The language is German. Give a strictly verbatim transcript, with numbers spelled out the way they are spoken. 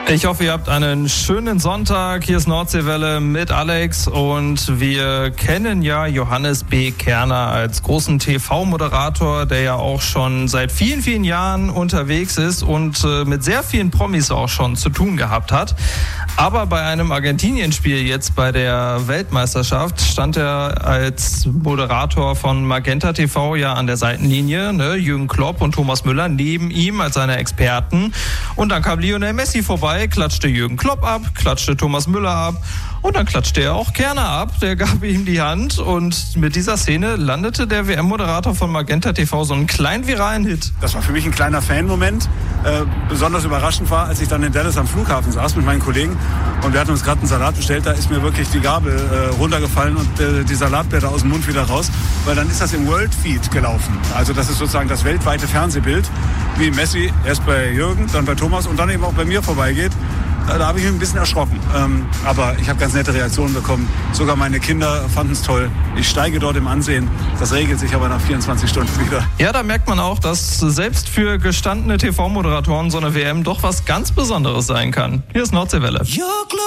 Ich hoffe, ihr habt einen schönen Sonntag. Hier ist Nordseewelle mit Alex und wir kennen ja Johannes B. Kerner als großen T V-Moderator, der ja auch schon seit vielen, vielen Jahren unterwegs ist und äh, mit sehr vielen Promis auch schon zu tun gehabt hat. Aber bei einem Argentinien-Spiel jetzt bei der Weltmeisterschaft stand er als Moderator von Magenta T V ja an der Seitenlinie, ne? Jürgen Klopp und Thomas Müller neben ihm als seine Experten. Und dann kam Lionel Messi vorbei, klatschte Jürgen Klopp ab, klatschte Thomas Müller ab und dann klatschte er auch Kerner ab. Der gab ihm die Hand und mit dieser Szene landete der W M-Moderator von Magenta T V so einen kleinen viralen Hit. Das war für mich ein kleiner Fan-Moment. Äh, besonders überraschend war, als ich dann in Dallas am Flughafen saß mit meinen Kollegen und wir hatten uns gerade einen Salat bestellt, da ist mir wirklich die Gabel äh, runtergefallen und äh, die Salatblätter aus dem Mund wieder raus, weil dann ist das im World Feed gelaufen. Also das ist sozusagen das weltweite Fernsehbild, wie Messi erst bei Jürgen, dann bei Thomas und dann eben auch bei mir vorbeigeht. Da habe ich mich ein bisschen erschrocken. Ähm, aber ich habe ganz nette Reaktionen bekommen. Sogar meine Kinder fanden es toll. Ich steige dort im Ansehen. Das regelt sich aber nach vierundzwanzig Stunden wieder. Ja, da merkt man auch, dass selbst für gestandene T V-Moderatoren so eine W M doch was ganz Besonderes sein kann. Hier ist Nordseewelle.